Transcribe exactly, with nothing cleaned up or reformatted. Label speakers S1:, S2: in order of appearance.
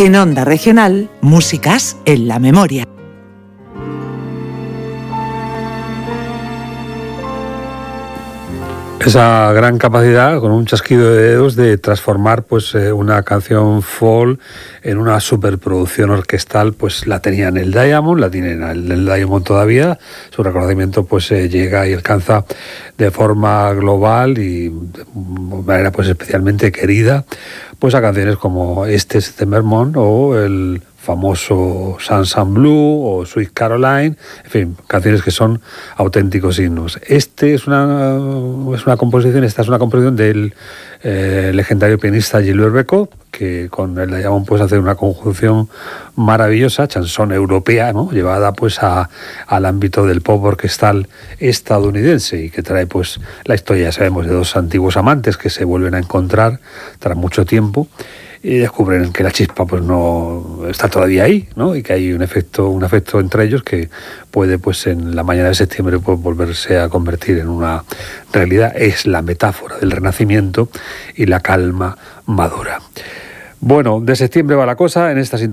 S1: En Onda Regional, músicas en la memoria.
S2: Esa gran capacidad, con un chasquido de dedos, de transformar pues eh, una canción folk en una superproducción orquestal, pues la tenían el Diamond, la tienen el, el Diamond todavía. Su reconocimiento pues eh, llega y alcanza de forma global y de manera pues especialmente querida pues a canciones como Este es Tempermont o el famoso Sun Sun Blue o Sweet Caroline, en fin, canciones que son auténticos himnos. Este es una, es una composición, esta es una composición del eh, legendario pianista Gilbert Bécaud, que con el Diamond pues hace una conjunción maravillosa, chanson europea, ¿no? Llevada pues a, al ámbito del pop orquestal estadounidense y que trae pues la historia, ya sabemos, de dos antiguos amantes que se vuelven a encontrar tras mucho tiempo y descubren que la chispa pues no está todavía ahí, ¿no? Y que hay un efecto, un efecto entre ellos que puede pues en la mañana de septiembre pues, volverse a convertir en una realidad. Es la metáfora del renacimiento y la calma madura. Bueno, de septiembre va la cosa en esta sintonía.